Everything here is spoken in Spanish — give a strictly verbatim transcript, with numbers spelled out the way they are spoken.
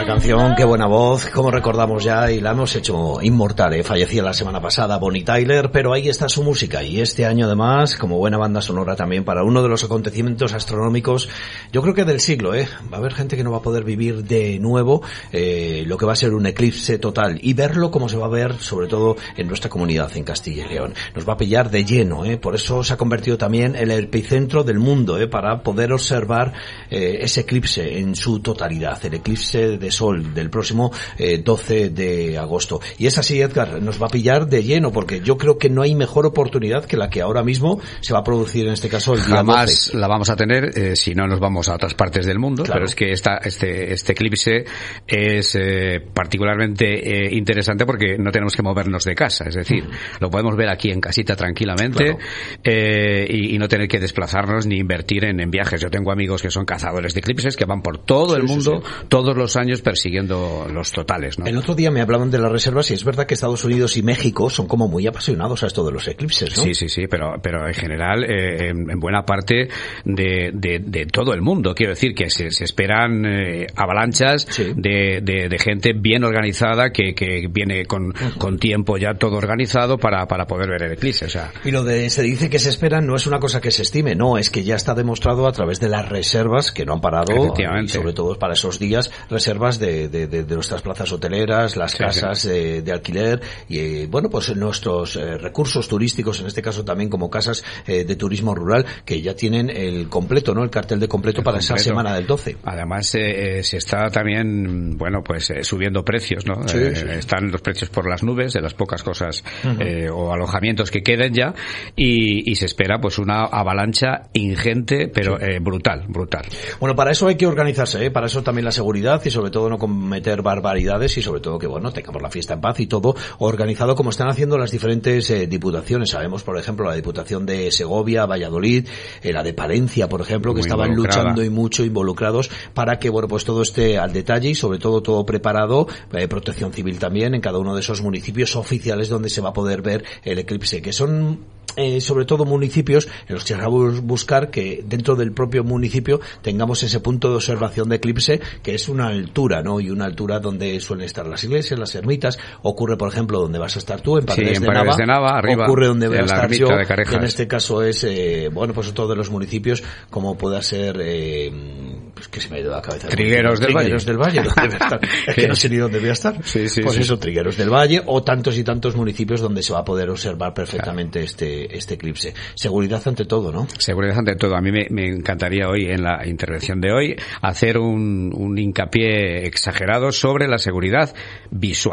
buena canción, qué buena voz, como recordamos ya y la hemos hecho inmortal, ¿eh? Fallecía la semana pasada Bonnie Tyler, pero ahí está su música y este año además como buena banda sonora también para uno de los acontecimientos astronómicos, yo creo que del siglo, ¿eh? Va a haber gente que no va a poder vivir de nuevo eh, lo que va a ser un eclipse total y verlo como se va a ver sobre todo en nuestra comunidad en Castilla y León. Nos va a pillar de lleno, ¿eh? Por eso se ha convertido también en el epicentro del mundo, ¿eh? Para poder observar eh, ese eclipse en su totalidad, el eclipse de sol del próximo eh, doce de agosto. Y es así, Edgar, nos va a pillar de lleno porque yo creo que no hay mejor oportunidad que la que ahora mismo se va a producir en este caso el día Jamás doce. La vamos a tener eh, si no nos vamos a otras partes del mundo, Claro. Pero es que esta, este, este eclipse es eh, particularmente eh, interesante porque no tenemos que movernos de casa, es decir, mm. lo podemos ver aquí en casita tranquilamente, claro. eh, y, y no tener que desplazarnos ni invertir en, en viajes. Yo tengo amigos que son cazadores de eclipses que van por todo sí, el mundo sí, sí. todos los años persiguiendo los totales, ¿no? El otro día me hablaban de las reservas y es verdad que Estados Unidos y México son como muy apasionados a esto de los eclipses, ¿no? Sí, sí, sí, pero pero en general eh, en, en buena parte de, de, de todo el mundo. Quiero decir que se, se esperan eh, avalanchas sí. de, de, de gente bien organizada que, que viene con, uh-huh. con tiempo ya todo organizado para, para poder ver el eclipse. O sea. Y lo de se dice que se esperan no es una cosa que se estime, no, es que ya está demostrado a través de las reservas que no han parado y sobre todo para esos días, reservas de, de, de, de nuestras plazas hoteleras, las sí, casas sí. De, de alquiler y eh, bueno, pues nuestros eh, recursos turísticos, en este caso también como casas eh, de turismo rural que ya tienen el completo, ¿no? El cartel de completo el para completo. Esa semana del doce. Además eh, se está también, bueno, pues eh, subiendo precios, ¿no? Sí, eh, sí. Están los precios por las nubes de las pocas cosas uh-huh. eh, o alojamientos que queden ya y, y se espera pues una avalancha ingente, pero sí. eh, brutal, brutal. Bueno, para eso hay que organizarse, ¿eh? Para eso también la seguridad y sobre todo no cometer barbaridades y sobre todo que, bueno, tengamos la fiesta en paz y todo organizado como están haciendo las diferentes eh, diputaciones. Sabemos, por ejemplo, la Diputación de Segovia, Valladolid, eh, la de Palencia, por ejemplo, que Muy estaban luchando y mucho involucrados para que, bueno, pues todo esté al detalle y sobre todo todo preparado, eh, protección civil también en cada uno de esos municipios oficiales donde se va a poder ver el eclipse, que son Eh, sobre todo municipios en los que vamos a buscar que dentro del propio municipio tengamos ese punto de observación de eclipse que es una altura, ¿no? Y una altura donde suelen estar las iglesias, las ermitas. Ocurre, por ejemplo, donde vas a estar tú, en Paredes, sí, en de, Paredes Nava, de Nava, arriba. Ocurre donde voy a estar yo, que en este caso es, eh, bueno, pues otro de los municipios, como pueda ser, eh, pues que se me ha ido la cabeza. Trigueros del Valle. Trigueros del Valle, ¿dónde voy a estar? Es que no sé ni dónde voy a estar. Sí, sí, pues sí. eso, Trigueros del Valle, o tantos y tantos municipios donde se va a poder observar perfectamente claro. este este eclipse. Seguridad ante todo, ¿no? Seguridad ante todo. A mí me, me encantaría hoy, en la intervención de hoy, hacer un, un hincapié exagerado sobre la seguridad visual.